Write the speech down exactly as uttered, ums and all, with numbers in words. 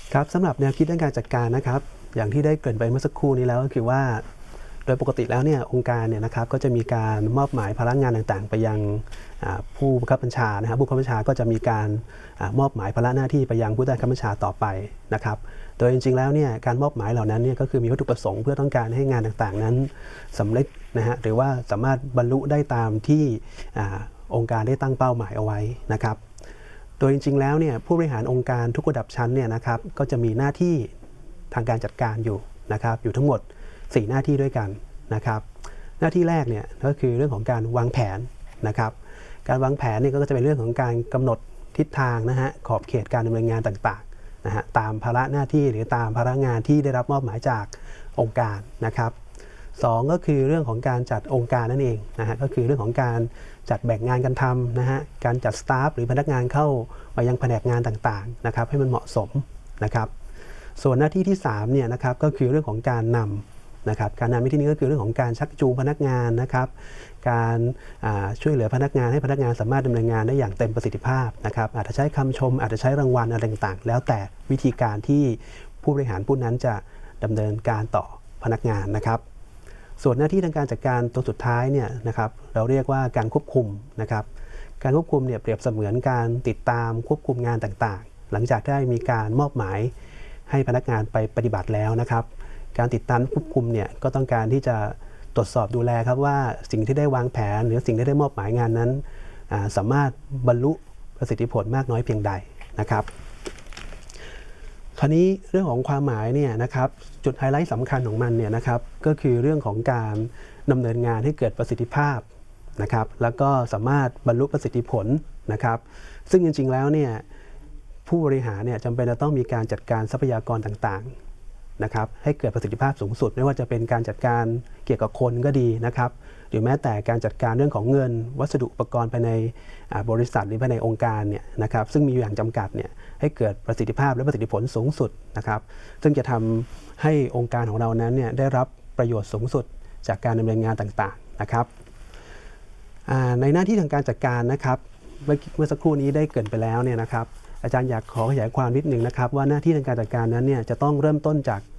ครับสำหรับแนวคิดด้านการจัดการนะครับอย่างที่ได้เกริ่นไปเมื่อสักครู่นี้แล้วก็คือว่าโดยปกติแล้วเนี่ยองค์การเนี่ยนะครับก็จะมีการมอบหมายภาระงานต่างๆไปยังผู้บังคับบัญชานะครับผู้บังคับบัญชาก็จะมีการมอบหมายภาระหน้าที่ไปยังผู้ใต้บังคับบัญชาต่อไปนะครับโดยจริงๆแล้วเนี่ยการมอบหมายเหล่านั้นเนี่ยก็คือมีวัตถุประสงค์เพื่อต้องการให้งานต่างๆนั้นสำเร็จนะฮะหรือว่าสามารถบรรลุได้ตามที่องค์การได้ตั้งเป้าหมายเอาไว้นะครับโดยจริงๆแล้วเนี่ยผู้บริหารองค์การทุกระดับชั้นเนี่ยนะครับก็จะมีหน้าที่ทางการจัดการอยู่นะครับอยู่ทั้งหมดสี่หน้าที่ด้วยกันนะครับหน้าที่แรกเนี่ยก็คือเรื่องของการวางแผนนะครับการวางแผนนี่ก็จะเป็นเรื่องของการกำหนดทิศทางนะฮะขอบเขตการดำเนินงานต่างๆนะฮะตามภาระหน้าที่หรือตามภาระงานที่ได้รับมอบหมายจากองค์การนะครับสองก็คือเรื่องของการจัดองค์การนั่นเองนะฮะก็คือเรื่องของการจัดแบ่งงานกันทำนะฮะการจัดสตาฟหรือพนักงานเข้ามายังแผนกงานต่างๆนะครับให้มันเหมาะสมนะครับส่วนหน้าที่ที่สามเนี่ยนะครับก็คือเรื่องของการนำนะครับการนำในที่นี้ก็คือเรื่องของการชักจูงพนักงานนะครับการช่วยเหลือพนักงานให้พนักงานสามารถดำเนินงานได้อย่างเต็มประสิทธิภาพนะครับอาจจะใช้คำชมอาจจะใช้รางวัลอะไรต่างๆแล้วแต่วิธีการที่ผู้บริหารผู้นั้นจะดำเนินการต่อพนักงานนะครับส่วนหน้าที่ทางการจัดการตัวสุดท้ายเนี่ยนะครับเราเรียกว่าการควบคุมนะครับการควบคุมเนี่ยเปรียบเสมือนการติดตามควบคุมงานต่างๆหลังจากได้มีการมอบหมายให้พนักงานไปปฏิบัติแล้วนะครับการติดตามควบคุมเนี่ยก็ต้องการที่จะตรวจสอบดูแลครับว่าสิ่งที่ได้วางแผนหรือสิ่งที่ได้มอบหมายงานนั้นสามารถบรรลุประสิทธิผลมากน้อยเพียงใดนะครับคราวนี้เรื่องของความหมายเนี่ยนะครับจุดไฮไลท์สำคัญของมันเนี่ยนะครับก็คือเรื่องของการดำเนินงานให้เกิดประสิทธิภาพนะครับแล้วก็สามารถบรรลุประสิทธิผลนะครับซึ่งจริงๆแล้วเนี่ยผู้บริหารเนี่ยจำเป็นจะต้องมีการจัดการทรัพยากรต่างๆนะครับให้เกิดประสิทธิภาพสูงสุดไม่ว่าจะเป็นการจัดการเกี่ยวกับคนก็ดีนะครับหรือแม้แต่การจัดการเรื่องของเงินวัสดุอุปกรณ์ภายในบริษัทหรือภายในองค์การเนี่ยนะครับซึ่งมีอยู่อย่างจำกัดเนี่ยให้เกิดประสิทธิภาพและประสิทธิผลสูงสุดนะครับซึ่งจะทำให้องค์การของเรานั้นเนี่ยได้รับประโยชน์สูงสุดจากการดำเนินงานต่างๆนะครับในหน้าที่ทางการจัดการนะครับเมื่อสักครู่นี้ได้เกริ่นไปแล้วเนี่ยนะครับอาจารย์อยากขอขยายความนิดนึงนะครับว่าหน้าที่ทางการจัดการนั้นเนี่ยจะต้องเริ่มต้นจาก